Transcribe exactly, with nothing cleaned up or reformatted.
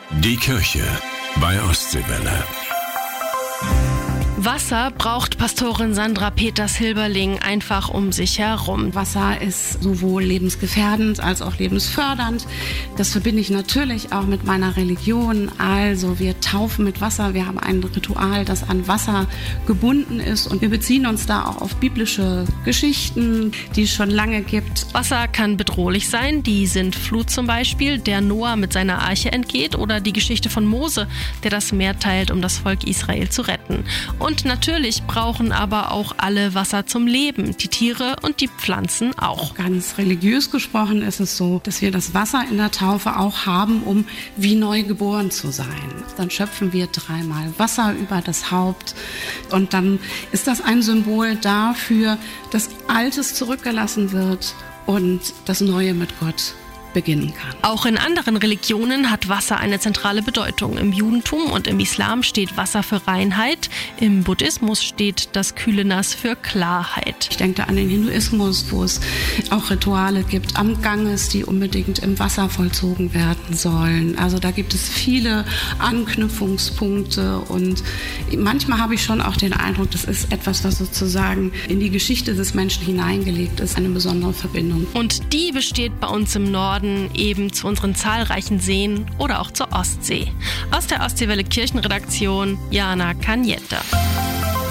Die Kirche bei Ostseewelle. Wasser braucht Pastorin Sandra Peters-Hilberling einfach um sich herum. Wasser ist sowohl lebensgefährdend als auch lebensfördernd. Das verbinde ich natürlich auch mit meiner Religion. Also wir taufen mit Wasser. Wir haben ein Ritual, das an Wasser gebunden ist. Und wir beziehen uns da auch auf biblische Geschichten, die es schon lange gibt. Wasser kann bedrohlich sein. Die Sintflut zum Beispiel, der Noah mit seiner Arche entgeht. Oder die Geschichte von Mose, der das Meer teilt, um das Volk Israel zu retten. Und natürlich brauchen aber auch alle Wasser zum Leben, die Tiere und die Pflanzen auch. Ganz religiös gesprochen ist es so, dass wir das Wasser in der Taufe auch haben, um wie neu geboren zu sein. Dann schöpfen wir dreimal Wasser über das Haupt und dann ist das ein Symbol dafür, dass Altes zurückgelassen wird und das Neue mit Gott beginnen kann. Auch in anderen Religionen hat Wasser eine zentrale Bedeutung. Im Judentum und im Islam steht Wasser für Reinheit. Im Buddhismus steht das kühle Nass für Klarheit. Ich denke an den Hinduismus, wo es auch Rituale gibt am Ganges, die unbedingt im Wasser vollzogen werden sollen. Also da gibt es viele Anknüpfungspunkte und manchmal habe ich schon auch den Eindruck, das ist etwas, was sozusagen in die Geschichte des Menschen hineingelegt ist, eine besondere Verbindung. Und die besteht bei uns im Norden eben zu unseren zahlreichen Seen oder auch zur Ostsee. Aus der Ostseewelle Kirchenredaktion, Jana Kanietta.